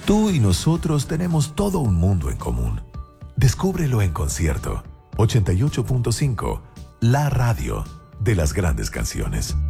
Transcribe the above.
Tú y nosotros tenemos todo un mundo en común. Descúbrelo en concierto. 88.5, la radio de las grandes canciones.